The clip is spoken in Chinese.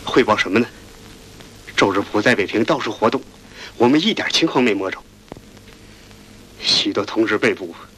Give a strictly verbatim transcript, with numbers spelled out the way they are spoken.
汇报什么呢？周日普在北平到处活动，我们一点情况没摸着。许多同志被捕，